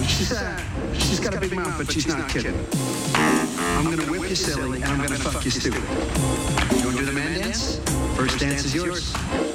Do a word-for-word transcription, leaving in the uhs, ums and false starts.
She's, uh, she's got a big mouth, but she's not kidding. I'm gonna whip you silly, and I'm gonna fuck you stupid. You wanna do the man dance? First dance is yours.